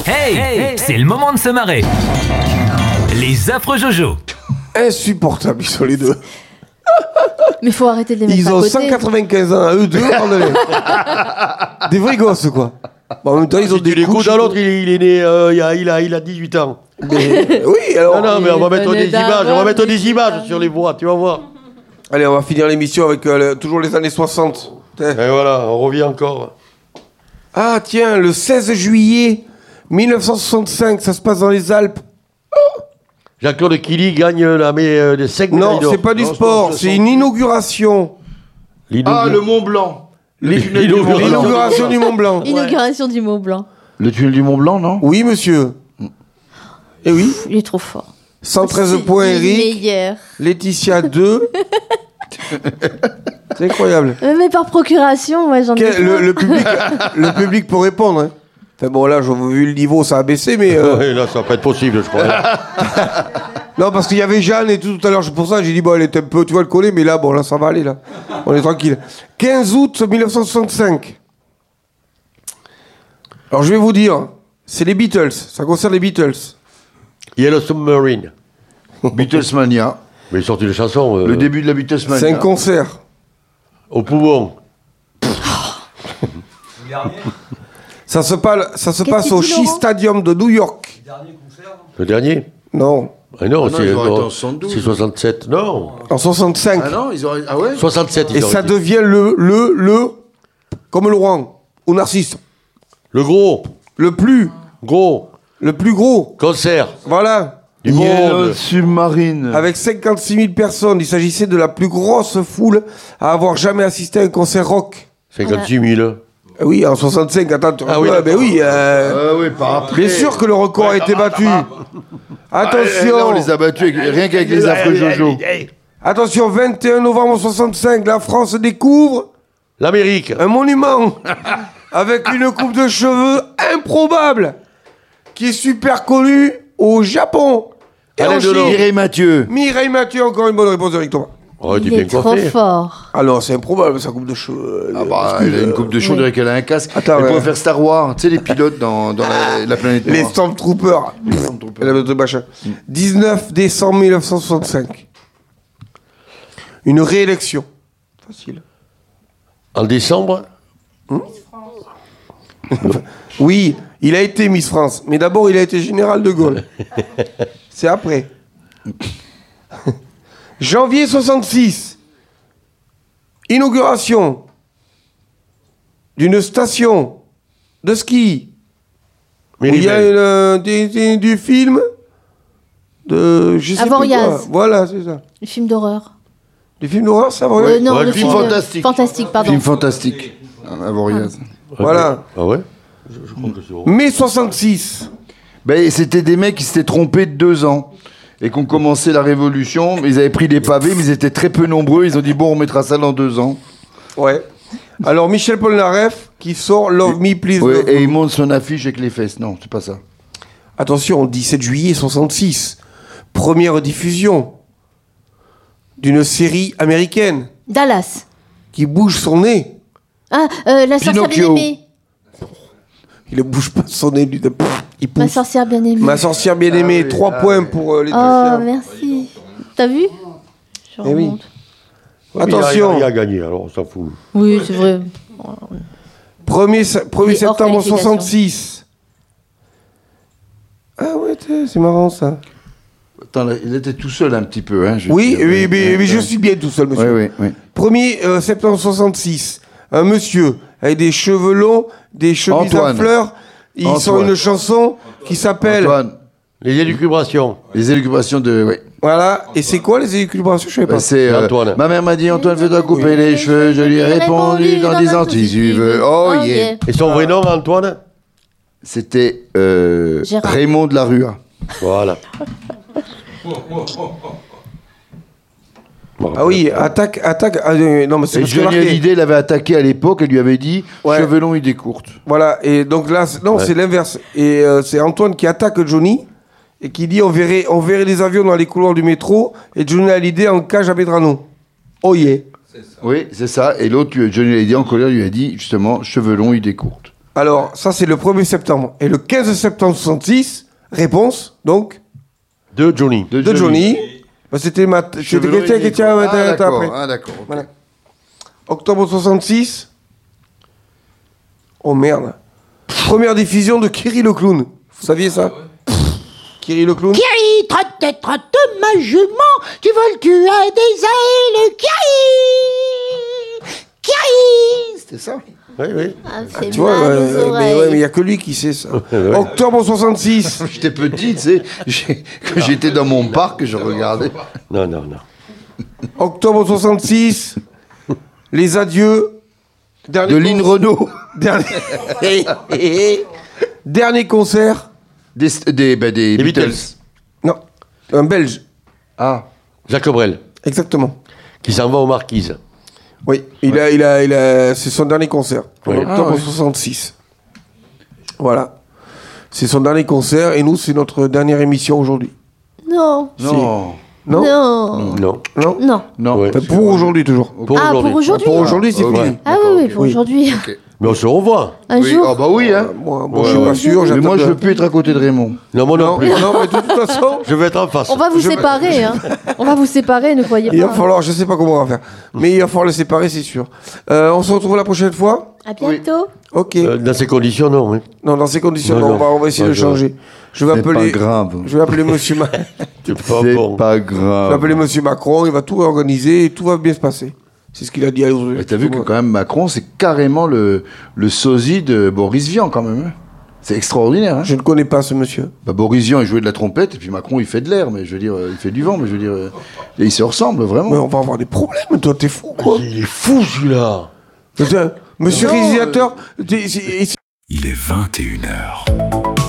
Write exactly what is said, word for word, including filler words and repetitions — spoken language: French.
Hey, hey, c'est le moment de se marrer. Les affreux Jojo. Insupportables, ils sont les deux. Mais faut arrêter de les mettre Ils à ont côté. cent quatre-vingt-quinze ans, eux deux, regardez. Des vrais gosses, quoi. Bon, en même temps, ils ont Si des tu l'écoutes couches. dans l'autre, il, est- il est né, euh, il, a, il, a, il a dix-huit ans. Mais- oui, alors. Non, non, mais on va mettre venait des images, on va d'avoir mettre des dix-huit images ans. sur les voix, tu vas voir. Allez, on va finir l'émission avec euh, le- toujours les années soixante. Tiens. Et voilà, on revient encore. Ah, tiens, le seize juillet mille neuf cent soixante-cinq, ça se passe dans les Alpes. Jean-Claude Killy gagne la mais, euh, les cinq Non, médailles d'or. c'est pas du Non, sport, c'est une inauguration. L'inauguration. Ah, le Mont Blanc. Le Les- tunnel du Mont Blanc. L'inauguration du Mont Blanc. Inauguration du Mont Blanc. Le tunnel du Mont Blanc, non? Oui, monsieur. Eh oui. Il est trop fort. cent treize C'est points, le Eric. meilleur. Laetitia, deux. C'est incroyable. Euh, Mais par procuration, moi j'en ai Quel- le, plein. le public, le public peut répondre. Hein. Enfin bon, là, j'ai vu le niveau, ça a baissé, mais... euh, Ouais, là, ça va pas être possible, je crois. Non, parce qu'il y avait Jeanne et tout tout à l'heure. C'est pour ça que j'ai dit, bon, elle était un peu, tu vois, le coller, mais là, bon, là, ça va aller, là. On est tranquille. quinze août mille neuf cent soixante-cinq. Alors, je vais vous dire, c'est les Beatles. Ça concerne les Beatles. Yellow Submarine. Beatlesmania. Mais ils sortent une chanson. euh, Le début de la Beatlesmania. C'est un concert. Au poumon. Ça se, passe, ça se Qu'est-ce passe qu'il au dit, Shea Laurent Stadium de New York. Le dernier. Non, Ah non, Ah non, c'est ils ont arrêté non, en soixante-douze. c'est soixante-sept. Non. en soixante-cinq. Ah non, ils ont. Ah ouais? soixante-sept, ils Et ont ça arrêté. devient le, le, le, comme Laurent, ou Narcisse, Le gros. le plus, Gros. le plus gros. Concert. Voilà. Du Yellow monde. Submarine. Avec cinquante-six mille personnes, il s'agissait de la plus grosse foule à avoir jamais assisté à un concert rock. cinquante-six mille. Ah oui, en soixante-cinq, attends, tu Ah oui, ouais, ben oui, euh, Ah oui, par après. bien sûr que le record a été battu. Ah, là, Attention, on les a battus avec- rien qu'avec les affreux Jojo. attention, vingt et un novembre soixante-cinq, la France découvre L'Amérique. un monument avec une coupe de cheveux improbable qui est super connue au Japon. Et Alain en Delon. Chine. Mireille Mathieu. Mireille Mathieu, encore une bonne réponse d'Eric Thomas. Oh, il est Il bien est trop coiffé. fort. Ah non, c'est improbable sa coupe de cheveux. Ah bah, elle a une coupe de cheveux, on dirait qu'elle a un casque. Attends, elle ouais. pourrait faire Star Wars, tu sais, les pilotes dans, dans la, la planète Les noire. Stormtroopers. Elle avait d'autres machins. dix-neuf décembre mille neuf cent soixante-cinq. Une réélection. Facile. En décembre. Oui, il a été Miss France, mais d'abord il a été général de Gaulle. C'est après. Janvier soixante-six. Inauguration d'une station de ski. Où il y a Méribel. une, euh, des- des- du film de... Je sais plus Avoriaz. quoi. Voilà, c'est ça. Le film d'horreur. Du film d'horreur, ça va Euh, non, Ouais, le film film de- fantastique. Fantastique, pardon. Film fantastique. Ah, Avoriaz. Voilà. Ah ouais je, je crois que c'est vrai. Mai soixante-six. Ben, c'était des mecs qui s'étaient trompés de deux ans et qui ont commencé la révolution. Ils avaient pris des pavés, mais ils étaient très peu nombreux. Ils ont dit, bon, on mettra ça dans deux ans. Ouais. Alors, Michel Polnareff qui sort Love Me Please Ouais, Love Me. et ils montent son affiche avec les fesses. Non, c'est pas ça. Attention, dix-sept juillet soixante-six. Première diffusion d'une série américaine Dallas. qui bouge son nez. Ah, euh, la sorcière Pinocchio. bien-aimée. Il ne bouge pas son nez, lui. de- Pff, il Ma pousse. sorcière bien-aimée. Ma sorcière bien-aimée. Ah oui, Trois ah points oui. pour euh, les Oh, Tessiens. merci. T'as vu Je Eh oui. remonte. Ouais, mais il a- Attention. Il a, il a gagné, alors on s'en fout. Oui, c'est vrai. premier se- premier Il est hors septembre qualification. soixante-six. Ah ouais, t'es- c'est marrant ça. Attends, là, il était tout seul un petit peu. Hein, je veux Oui, dire. oui, Ouais, mais, ouais, mais je ouais. suis bien tout seul, monsieur. Oui, oui, oui. premier euh, septembre soixante-six, un monsieur avec des cheveux longs, des chemises Antoine. à fleurs, il Antoine. sort une chanson qui s'appelle... Antoine, Les élucubrations. les élucubrations de. Oui. Voilà, et c'est quoi les élucubrations? Je sais pas. Bah, c'est euh, Antoine. Ma mère m'a dit Antoine, fais-toi couper les cheveux. Je lui ai répondu dans disant si tu veux. Oh yeah. Et son vrai nom, Antoine? C'était euh, Gérard. Raymond de la Rua. Voilà. Ah oui, attaque, attaque... ah, euh, non, mais c'est Et parce que Johnny marqué. Hallyday l'avait attaqué à l'époque. Elle lui avait dit Ouais. cheveux longs, idée courte. Voilà, et donc là, c'est- non, Ouais. c'est l'inverse. Et euh, c'est Antoine qui attaque Johnny et qui dit on verrait, on verrait les avions dans les couloirs du métro et Johnny Hallyday en cage à Medrano. Oh yeah. Oui, c'est ça. Et l'autre, lui- Johnny Hallyday en colère lui a dit justement cheveux longs, idée courte. Alors, ça, c'est le premier septembre. Et le quinze septembre soixante-six, réponse, donc, De Johnny. De, de Johnny. Bah, c'était ma... C'était Chevelure quelqu'un qui et était Nico. à- Ah, à- d'accord, après. ah, d'accord. ok. Voilà. Octobre soixante-six. Oh merde. Première diffusion de Kiri le clown. Vous saviez ça? Kiri le clown. Kiri, trotte, trotte, ma jument, tu voles, tu as des ailes, Kiri Kiri C'était ça. Oui, oui. Ah, c'est Tu vois, mal euh, aux mais oreilles. ouais, mais il n'y a que lui qui sait ça. ouais. Octobre soixante-six. J'étais petit, tu sais. j'ai- Quand j'étais dans mon parc, je regardais. Non, non, non. Octobre soixante-six. Les adieux. Dernier De Lynn con- Renault. Dernier... Dernier concert. Des, des, bah, des Les Beatles. Beatles. Non, un Belge. Ah. Jacques Brel, Exactement. qui s'en va aux Marquises. Oui, il a, il a, il a, c'est son dernier concert. En Oui. octobre Ah, ouais. soixante-six. Voilà. C'est son dernier concert et nous, c'est notre dernière émission aujourd'hui. Non. Non. Non Non. Non. Non, Non. Non. Ouais. Enfin, pour aujourd'hui toujours. Pour Ah, aujourd'hui. pour aujourd'hui. Pour aujourd'hui, c'est Ah, ouais. fini. Ah oui, oui, pour Oui. aujourd'hui. Mais on se revoit. Un Oui, jour. ah bah oui, hein. Moi, moi Ouais, je suis ouais. pas sûr. Mais j'attends moi, de- je veux plus être à côté de Raymond. Non, moi non, Non, plus. non, mais de toute façon, Je vais être en face. On va vous Je- séparer, hein. On va vous séparer, ne croyez il va pas. falloir, je sais pas comment on va faire, mais il va falloir les séparer, c'est sûr. Euh, on se retrouve la prochaine fois. À bientôt. Ok. Euh, dans ces conditions, non. Oui. Non, dans ces conditions, Non, non, non. on, va, on va essayer Ouais, de je- changer. Je vais C'est appeler. pas grave. Je vais appeler Monsieur. Ma... C'est pas C'est bon. pas Je vais grave. appeler Monsieur Macron. Il va tout réorganiser et tout va bien se passer. C'est ce qu'il a dit à l'autre. Mais t'as vu que quand même Macron, c'est carrément le, le sosie de Boris Vian quand même. hein. C'est extraordinaire. Hein. Je ne connais pas ce monsieur. Bah, Boris Vian, il jouait de la trompette, et puis Macron, il fait de l'air, mais je veux dire, euh, il fait du vent, mais je veux dire, euh, et ils se ressemblent vraiment. Mais on va avoir des problèmes. Toi, t'es fou, quoi. Il est fou, celui-là. Putain, Monsieur Non, réalisateur, t'es- c'est- Il est vingt et une heures.